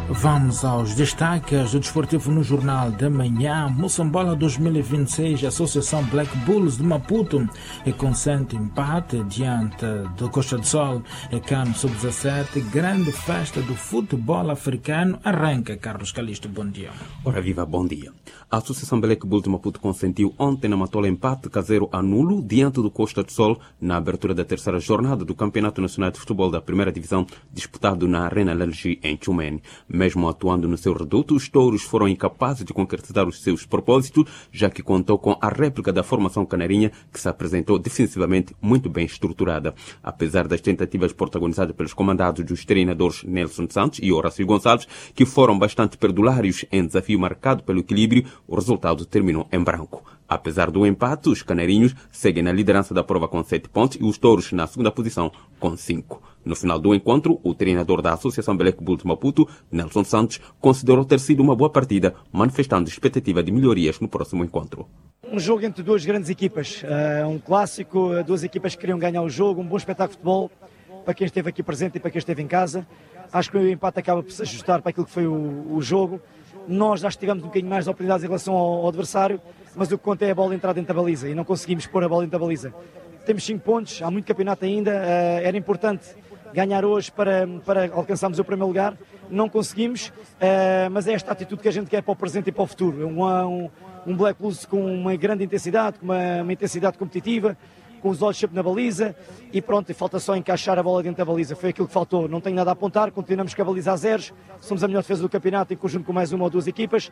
Vamos aos destaques do desportivo no Jornal da Manhã. Moçambola 2026, Associação Black Bulls de Maputo consente empate diante do Costa do Sol. CAN Sub-17, grande festa do futebol africano. Arranca, Carlos Calixto, bom dia. Ora viva, bom dia. A Associação Black Bulls de Maputo consentiu ontem na Matola empate caseiro a nulo diante do Costa do Sol na abertura da terceira jornada do Campeonato Nacional de Futebol da Primeira Divisão disputado na Arena LG em Tchumene. Mesmo atuando no seu reduto, os touros foram incapazes de concretizar os seus propósitos, já que contou com a réplica da formação canarinha, que se apresentou defensivamente muito bem estruturada. Apesar das tentativas protagonizadas pelos comandados dos treinadores Nelson Santos e Horácio Gonçalves, que foram bastante perdulários em desafio marcado pelo equilíbrio, o resultado terminou em branco. Apesar do empate, os canarinhos seguem na liderança da prova com 7 pontos e os touros na segunda posição com 5. No final do encontro, o treinador da Associação Black Bulls de Maputo, Nelson Santos, considerou ter sido uma boa partida, manifestando expectativa de melhorias no próximo encontro. Um jogo entre duas grandes equipas, um clássico, duas equipas que queriam ganhar o jogo, um bom espetáculo de futebol para quem esteve aqui presente e para quem esteve em casa. Acho que o empate acaba por se ajustar para aquilo que foi o jogo. Nós já tivemos um bocadinho mais de oportunidades em relação ao adversário, mas o que conta é a bola entrar dentro da baliza e não conseguimos pôr a bola dentro da baliza. Temos 5 pontos, há muito campeonato ainda, era importante ganhar hoje para alcançarmos o primeiro lugar. Não conseguimos, mas é esta atitude que a gente quer para o presente e para o futuro. Um Black Bulls com uma grande intensidade, com uma intensidade competitiva, com os olhos sempre na baliza e pronto, falta só encaixar a bola dentro da baliza. Foi aquilo que faltou, não tenho nada a apontar, continuamos com a baliza a zeros, somos a melhor defesa do campeonato em conjunto com mais uma ou duas equipas,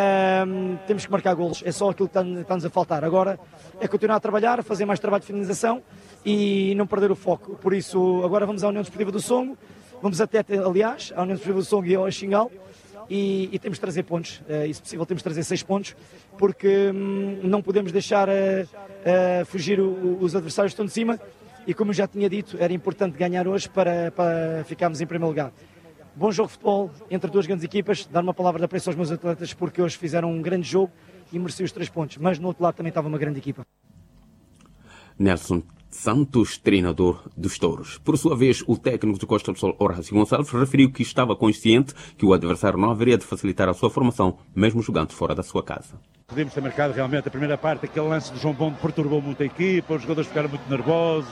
temos que marcar golos, é só aquilo que está-nos a faltar. Agora é continuar a trabalhar, fazer mais trabalho de finalização e não perder o foco. Por isso, agora vamos à União Desportiva do Songo, vamos até, aliás, à União Desportiva do Songo e ao Xingal, e temos de trazer pontos, e se possível temos de trazer 6 pontos, porque não podemos deixar fugir os adversários que estão de cima, e como eu já tinha dito, era importante ganhar hoje para ficarmos em primeiro lugar. Bom jogo de futebol entre duas grandes equipas, dar uma palavra de apreço aos meus atletas, porque hoje fizeram um grande jogo e mereciam os 3 pontos, mas no outro lado também estava uma grande equipa. Nelson Santos, treinador dos touros. Por sua vez, o técnico do Costa do Sol, Horácio Gonçalves, referiu que estava consciente que o adversário não haveria de facilitar a sua formação, mesmo jogando fora da sua casa. Podemos ter marcado realmente a primeira parte, aquele lance do João Bom perturbou muito a equipa, os jogadores ficaram muito nervosos,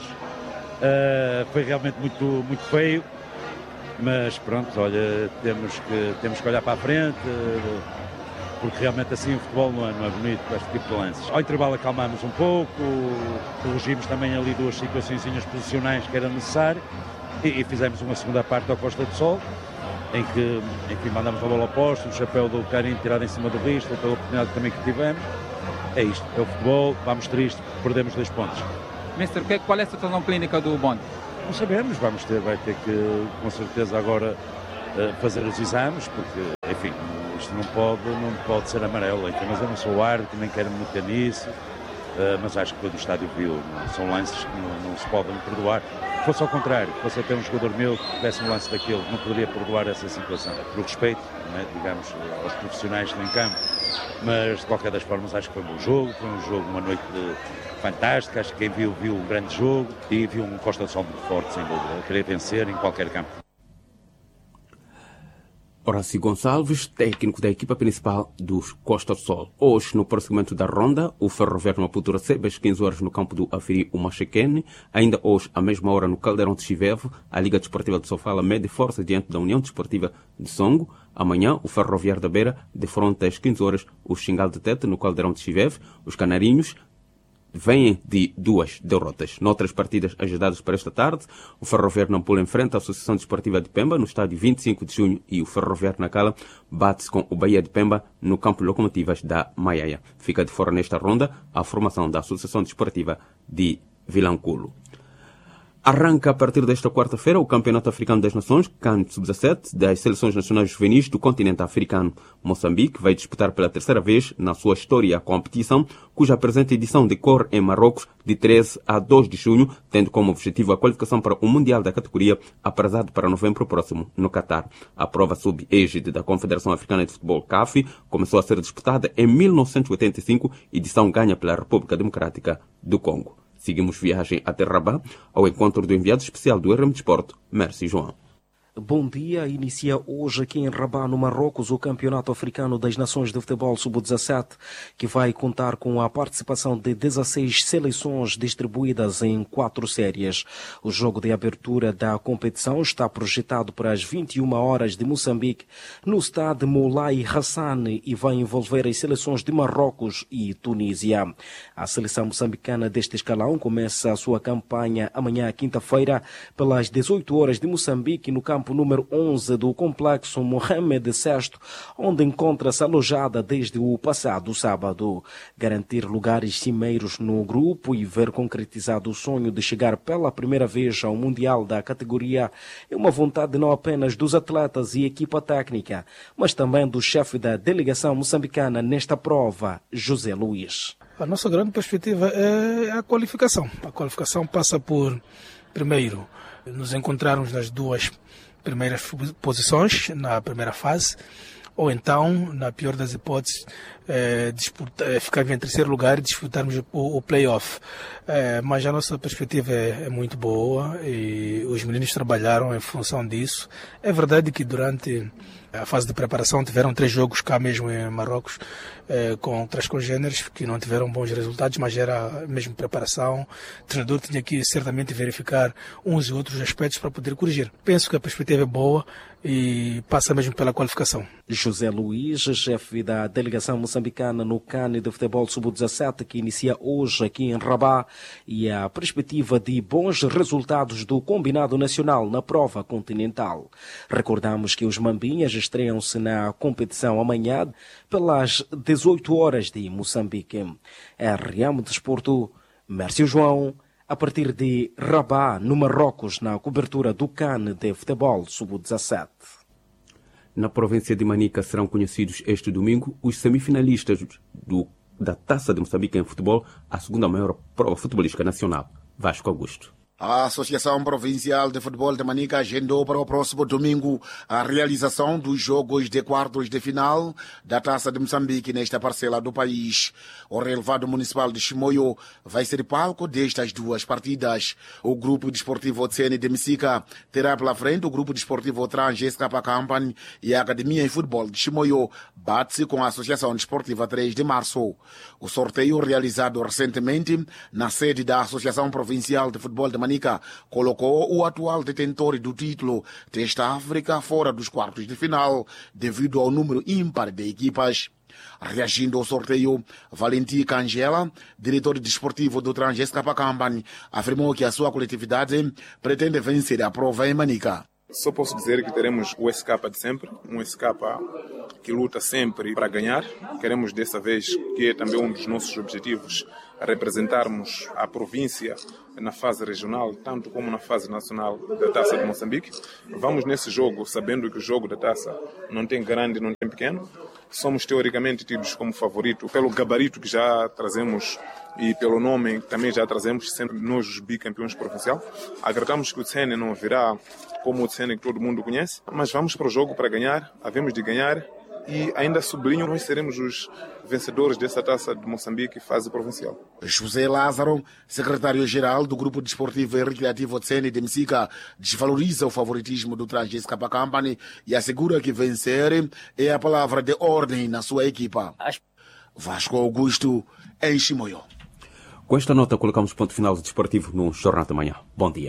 foi realmente muito feio, mas pronto, olha, temos que olhar para a frente, porque realmente assim o futebol não é bonito com este tipo de lances. Ao intervalo acalmámos um pouco, corrigimos também ali 2 situações posicionais que eram necessárias e fizemos uma segunda parte ao Costa do Sol, em que mandámos a bola ao posto, o chapéu do Carinho tirado em cima do risco, pela oportunidade também que tivemos. É isto, é o futebol, vamos tristes, perdemos 2 pontos. Mister, qual é a situação clínica do Bond? Não sabemos, vai ter que com certeza agora fazer os exames, porque enfim, isto não pode ser amarelo, enfim, mas eu não sou árbitro, nem quero me meter nisso, mas acho que todo o estádio viu, são lances que não se podem perdoar. Se fosse ao contrário, se fosse até um jogador meu que tivesse um lance daquele, não poderia perdoar essa situação. Por respeito, né, digamos, aos profissionais que estão em campo, mas de qualquer das formas acho que foi um bom jogo, uma noite fantástica, acho que quem viu um grande jogo e viu um Costa do Sol muito forte, sem dúvida, a querer vencer em qualquer campo. Horácio Gonçalves, técnico da equipa principal dos Costa do Sol. Hoje, no prosseguimento da ronda, o Ferroviário Maputo recebe às 15 horas no campo do Afiri o Machequene. Ainda hoje, à mesma hora, no Caldeirão de Chivevo, a Liga Desportiva de Sofala mede força diante da União Desportiva de Songo. Amanhã, o Ferroviário da Beira defronta às 15 horas o Xingal de Tete no Caldeirão de Chivevo. Os canarinhos vêm de 2 derrotas. Noutras partidas agendadas para esta tarde, o Ferroviário Nampula enfrenta a Associação Desportiva de Pemba no estádio 25 de junho e o Ferroviário Nacala bate-se com o Bahia de Pemba no campo de locomotivas da Maiaia. Fica de fora nesta ronda a formação da Associação Desportiva de Vilanculo. Arranca a partir desta quarta-feira o Campeonato Africano das Nações, CAN Sub-17, das Seleções Nacionais Juvenis do continente africano. Moçambique vai disputar pela terceira vez na sua história a competição, cuja presente edição decorre em Marrocos de 13 a 2 de junho, tendo como objetivo a qualificação para o Mundial da categoria, aprazado para novembro próximo, no Catar. A prova sob égide da Confederação Africana de Futebol, CAF, começou a ser disputada em 1985, edição ganha pela República Democrática do Congo. Seguimos viagem até Rabat, ao encontro do enviado especial do RM Desporto, Merci João. Bom dia. Inicia hoje aqui em Rabat, no Marrocos, o Campeonato Africano das Nações de Futebol Sub-17, que vai contar com a participação de 16 seleções distribuídas em 4 séries. O jogo de abertura da competição está projetado para as 21 horas de Moçambique, no estádio Moulay Hassan, e vai envolver as seleções de Marrocos e Tunísia. A seleção moçambicana deste escalão começa a sua campanha amanhã, quinta-feira, pelas 18 horas de Moçambique, no campo número 11 do complexo Mohamed VI, onde encontra-se alojada desde o passado sábado. Garantir lugares cimeiros no grupo e ver concretizado o sonho de chegar pela primeira vez ao Mundial da categoria é uma vontade não apenas dos atletas e equipa técnica, mas também do chefe da delegação moçambicana nesta prova, José Luís. A nossa grande perspectiva é a qualificação. A qualificação passa por, primeiro, nos encontrarmos nas 2 primeiras posições na primeira fase, ou então, na pior das hipóteses, ficarmos em terceiro lugar e disputarmos o play-off. Mas a nossa perspectiva é muito boa e os meninos trabalharam em função disso. É verdade que durante a fase de preparação tiveram 3 jogos cá mesmo em Marrocos, com 3 congêneres que não tiveram bons resultados, mas era mesmo preparação. O treinador tinha que certamente verificar uns e outros aspectos para poder corrigir. Penso que a perspectiva é boa e passa mesmo pela qualificação. José Luís, chefe da delegação moçambicana no CAN de futebol sub-17, que inicia hoje aqui em Rabat, e a perspectiva de bons resultados do combinado nacional na prova continental. Recordamos que os Mambinhas estreiam-se na competição amanhã pelas 18 horas de Moçambique. RM Desporto, Mércio João, a partir de Rabat, no Marrocos, na cobertura do CAN de futebol sub-17. Na província de Manica serão conhecidos este domingo os semifinalistas da Taça de Moçambique em futebol, a segunda maior prova futebolística nacional. Vasco Augusto. A Associação Provincial de Futebol de Manica agendou para o próximo domingo a realização dos jogos de quartos de final da Taça de Moçambique nesta parcela do país. O relevado municipal de Chimoio vai ser palco destas 2 partidas. O Grupo Desportivo Tsene de Messica terá pela frente o Grupo Desportivo Transgescapa Company, e a Academia em Futebol de Chimoio bate-se com a Associação Desportiva 3 de Março. O sorteio realizado recentemente na sede da Associação Provincial de Futebol de Manica colocou o atual detentor do título Testa África fora dos quartos de final, devido ao número ímpar de equipas. Reagindo ao sorteio, Valentim Cangela, diretor desportivo do Transgescapa Company, afirmou que a sua coletividade pretende vencer a prova em Manica. Só posso dizer que teremos o SK de sempre, um SK que luta sempre para ganhar. Queremos dessa vez, que é também um dos nossos objetivos, representarmos a província na fase regional, tanto como na fase nacional da Taça de Moçambique. Vamos nesse jogo sabendo que o jogo da Taça não tem grande, não tem pequeno. Somos teoricamente tidos como favorito pelo gabarito que já trazemos e pelo nome que também já trazemos, sendo nós os bicampeões provincial. Acreditamos que o Tsene não virá como o Tsene que todo mundo conhece, mas vamos para o jogo para ganhar, havemos de ganhar, e ainda sublinho, nós seremos os vencedores dessa Taça de Moçambique fase provincial. José Lázaro, secretário-geral do Grupo Desportivo e Recreativo Tsene de Messica, desvaloriza o favoritismo do Transgescapa Company e assegura que vencer é a palavra de ordem na sua equipa. Vasco Augusto, em Chimoio. Com esta nota colocamos ponto final do desportivo no Jornal da Manhã. Bom dia.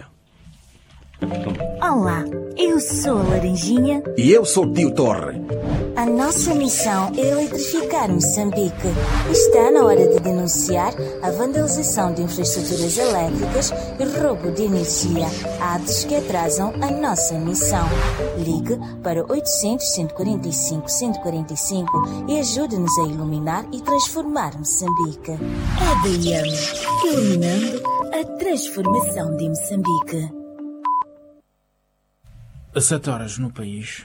Olá, eu sou a Laranjinha. E eu sou o Tio Torre. A nossa missão é eletrificar Moçambique. Está na hora de denunciar a vandalização de infraestruturas elétricas e roubo de energia, atos que atrasam a nossa missão. Ligue para 800-145-145 e ajude-nos a iluminar e transformar Moçambique. EDM, iluminando a transformação de Moçambique. 7 horas no país.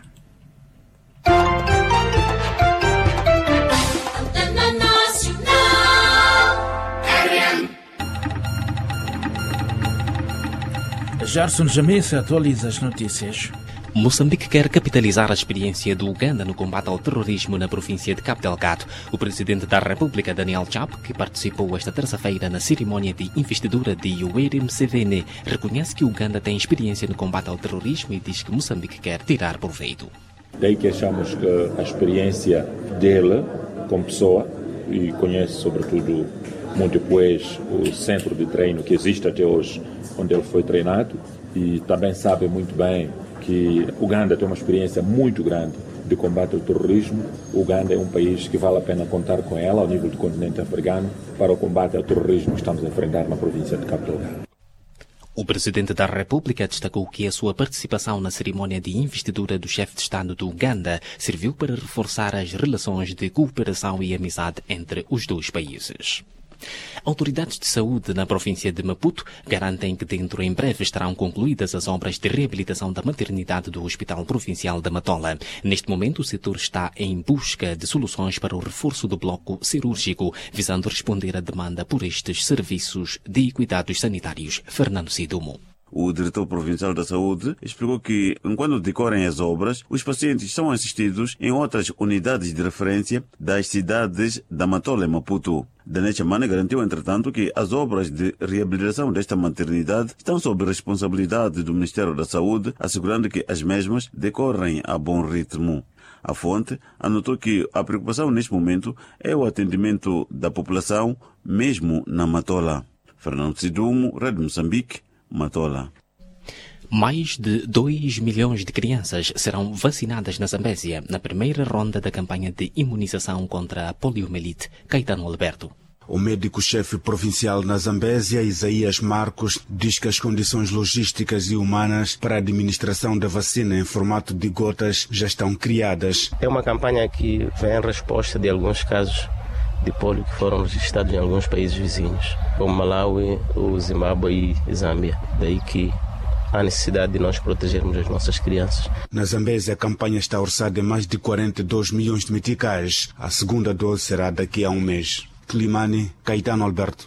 Gerson Jamesa atualiza as notícias. Moçambique quer capitalizar a experiência do Uganda no combate ao terrorismo na província de Cabo Delgado. O presidente da República, Daniel Chapo, que participou esta terça-feira na cerimónia de investidura de Yoweri Museveni, reconhece que o Uganda tem experiência no combate ao terrorismo e diz que Moçambique quer tirar proveito. Daí que achamos que a experiência dele, como pessoa, e conhece sobretudo muito depois o centro de treino que existe até hoje, onde ele foi treinado, e também sabe muito bem que Uganda tem uma experiência muito grande de combate ao terrorismo. Uganda é um país que vale a pena contar com ela ao nível do continente africano para o combate ao terrorismo que estamos a enfrentar na província de Cabo Delgado. O presidente da República destacou que a sua participação na cerimónia de investidura do chefe de Estado do Uganda serviu para reforçar as relações de cooperação e amizade entre os dois países. Autoridades de saúde na província de Maputo garantem que dentro em breve estarão concluídas as obras de reabilitação da maternidade do Hospital Provincial da Matola. Neste momento, o setor está em busca de soluções para o reforço do bloco cirúrgico, visando responder à demanda por estes serviços de cuidados sanitários. Fernando Sidumo. O diretor provincial da saúde explicou que, enquanto decorrem as obras, os pacientes são assistidos em outras unidades de referência das cidades da Matola e Maputo. Daniel Chamane garantiu, entretanto, que as obras de reabilitação desta maternidade estão sob responsabilidade do Ministério da Saúde, assegurando que as mesmas decorrem a bom ritmo. A fonte anotou que a preocupação neste momento é o atendimento da população, mesmo na Matola. Fernando Sidumo, Rádio Moçambique, Matola. Mais de 2 milhões de crianças serão vacinadas na Zambésia na primeira ronda da campanha de imunização contra a poliomielite. Caetano Alberto. O médico-chefe provincial na Zambésia, Isaías Marcos, diz que as condições logísticas e humanas para a administração da vacina em formato de gotas já estão criadas. É uma campanha que vem em resposta de alguns casos de polio que foram registrados em alguns países vizinhos, como Malawi, o Zimbábue e Zâmbia. Daí que há necessidade de nós protegermos as nossas crianças. Na Zambésia, a campanha está orçada em mais de 42 milhões de meticais. A segunda dose será daqui a um mês. Climane, Caetano Alberto.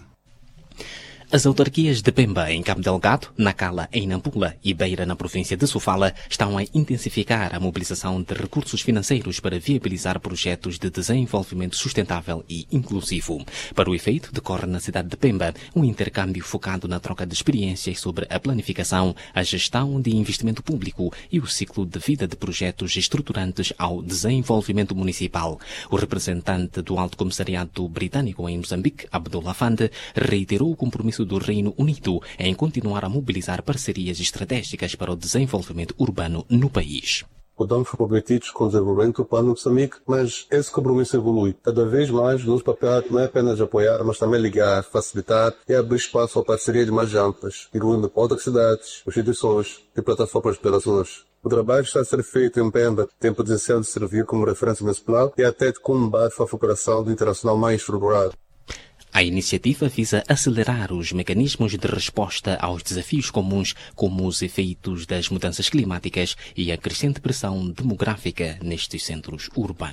As autarquias de Pemba, em Cabo Delgado, Nacala, em Nampula e Beira, na província de Sofala, estão a intensificar a mobilização de recursos financeiros para viabilizar projetos de desenvolvimento sustentável e inclusivo. Para o efeito, decorre na cidade de Pemba um intercâmbio focado na troca de experiências sobre a planificação, a gestão de investimento público e o ciclo de vida de projetos estruturantes ao desenvolvimento municipal. O representante do Alto Comissariado Britânico em Moçambique, Abdullah Fande, reiterou o compromisso do Reino Unido em continuar a mobilizar parcerias estratégicas para o desenvolvimento urbano no país. Estamos comprometidos com o desenvolvimento urbano de Moçambique, mas esse compromisso evolui. Cada vez mais, o nosso papel não é apenas apoiar, mas também ligar, facilitar e abrir espaço a parcerias mais amplas, incluindo outras cidades, instituições e plataformas de operações. O trabalho está a ser feito em Pemba tem potencial de servir como referência nacional e até de combate à cooperação internacional mais estruturada. A iniciativa visa acelerar os mecanismos de resposta aos desafios comuns, como os efeitos das mudanças climáticas e a crescente pressão demográfica nestes centros urbanos.